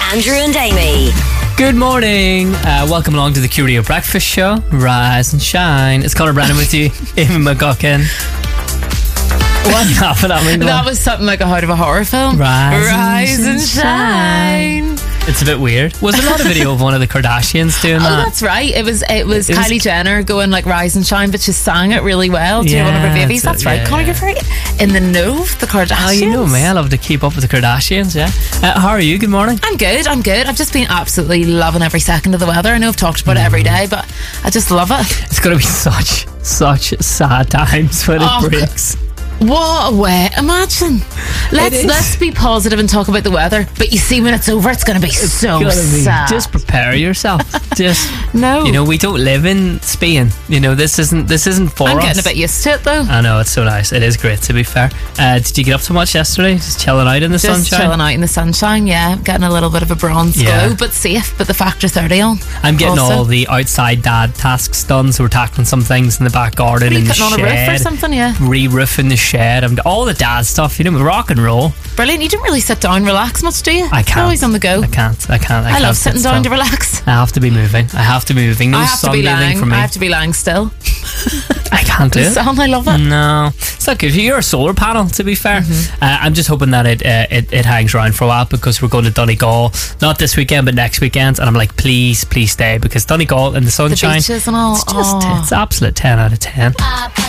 Andrew and Amy. Good morning. Welcome along to the Curio Breakfast Show. Rise and shine. It's Conor Brennan with you. Amy McGuckin. What happened at me? That was something like out of a horror film. Rise and shine. It's a bit weird. Was there not a video of one of the Kardashians doing that? Oh, that's right. It was Kylie Jenner going like rise and shine, but she sang it really well to one of her babies. That's right. Conor, you're very in the know of the Kardashians. Oh, you know me. I love to keep up with the Kardashians, yeah. How are you? Good morning. I'm good. I've just been absolutely loving every second of the weather. I know I've talked about it every day, but I just love it. It's going to be such sad times when it breaks. What a way. Imagine. Let's be positive and talk about the weather, but you see when it's over it's going to be so sad. Just prepare yourself. No. You know, we don't live in Spain. You know, this isn't for us. I'm getting a bit used to it though. I know, it's so nice. It is great, to be fair. Did you get up to much yesterday? Just chilling out in the sunshine? Just chilling out in the sunshine, yeah. Getting a little bit of a bronze glow, but safe, but the factor 30 on. I'm getting all the outside dad tasks done, so we're tackling some things in the back garden, in the shed. Putting on a roof or something, yeah. Re-roofing the shed. All the dad stuff, you know, rock and roll. Brilliant. You don't really sit down and relax much, do you? I can't. You're always on the go. I can't. I love sitting down to relax. I have to be moving. No I have to be lying. for me. I have to be lying still. I can't do it. Sun, I love it. No, it's not good. You're a solar panel, to be fair. I'm just hoping that it hangs around for a while, because we're going to Donegal, not this weekend but next weekend, and I'm like, please stay, because Donegal in the sunshine, the beaches and all. it's absolute 10 out of 10.